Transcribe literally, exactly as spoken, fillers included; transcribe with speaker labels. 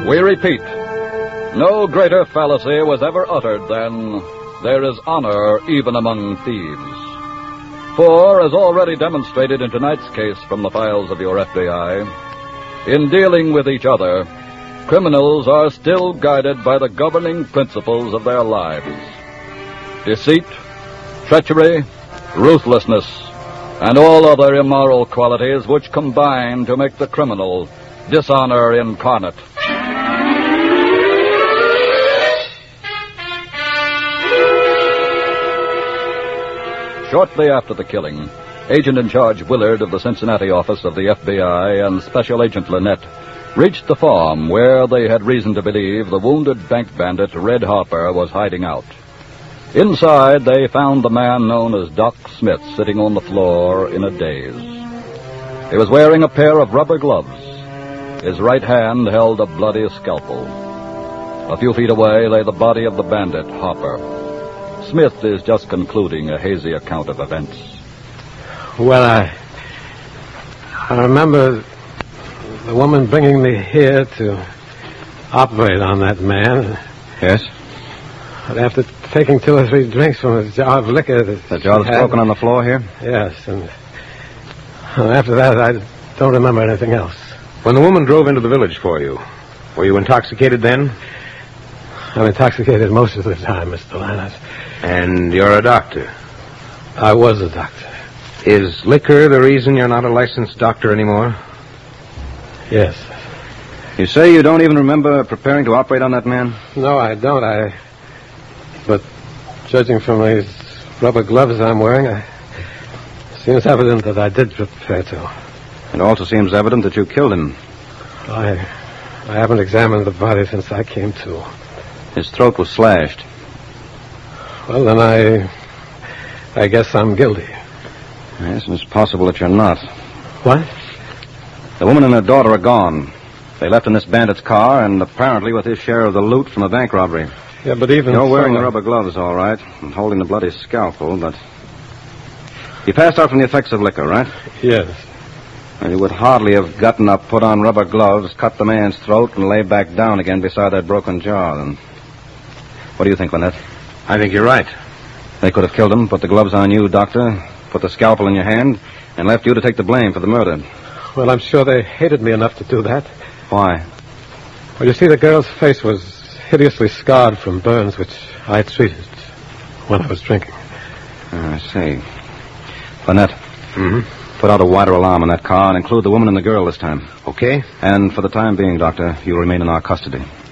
Speaker 1: We repeat, no greater fallacy was ever uttered than, there is honor even among thieves. For, as already demonstrated in tonight's case from the files of your F B I, in dealing with each other, criminals are still guided by the governing principles of their lives. Deceit, treachery, ruthlessness, and all other immoral qualities which combine to make the criminal dishonor incarnate. Shortly after the killing, Agent in Charge Willard of the Cincinnati office of the F B I and Special Agent Lynette reached the farm where they had reason to believe the wounded bank bandit Red Harper was hiding out. Inside, they found the man known as Doc Smith sitting on the floor in a daze. He was wearing a pair of rubber gloves. His right hand held a bloody scalpel. A few feet away lay the body of the bandit, Harper. Smith is just concluding a hazy account of events.
Speaker 2: Well, I... I remember the woman bringing me here to operate on that man.
Speaker 3: Yes?
Speaker 2: But after taking two or three drinks from a jar of liquor... That
Speaker 3: the jar that's broken on the floor here?
Speaker 2: Yes, and after that, I don't remember anything else.
Speaker 3: When the woman drove into the village for you, were you intoxicated then?
Speaker 2: I'm intoxicated most of the time, Mister Lannis.
Speaker 3: And you're a doctor?
Speaker 2: I was a doctor.
Speaker 3: Is liquor the reason you're not a licensed doctor anymore?
Speaker 2: Yes.
Speaker 3: You say you don't even remember preparing to operate on that man?
Speaker 2: No, I don't. I... But judging from these rubber gloves I'm wearing, it seems evident that I did prepare to.
Speaker 3: It also seems evident that you killed him.
Speaker 2: I... I haven't examined the body since I came to.
Speaker 3: His throat was slashed.
Speaker 2: Well, then I... I guess I'm guilty.
Speaker 3: Yes, and it's possible that you're not.
Speaker 2: What?
Speaker 3: The woman and her daughter are gone. They left in this bandit's car, and apparently with his share of the loot from the bank robbery.
Speaker 2: Yeah, but even
Speaker 3: You're wearing
Speaker 2: so,
Speaker 3: the rubber gloves, all right, and holding the bloody scalpel, but... You passed out from the effects of liquor, right?
Speaker 2: Yes.
Speaker 3: And you would hardly have gotten up, put on rubber gloves, cut the man's throat, and lay back down again beside that broken jar, then. What do you think, Lynette?
Speaker 4: I think you're right.
Speaker 3: They could have killed him, put the gloves on you, Doctor, put the scalpel in your hand, and left you to take the blame for the murder.
Speaker 2: Well, I'm sure they hated me enough to do that.
Speaker 3: Why?
Speaker 2: Well, you see, the girl's face was hideously scarred from burns which I treated when I was drinking.
Speaker 3: Oh, I see. Lynette.
Speaker 4: Mm-hmm.
Speaker 3: Put out a wider alarm on that car and include the woman and the girl this time.
Speaker 4: Okay.
Speaker 3: And for the time being, Doctor, you remain in our custody.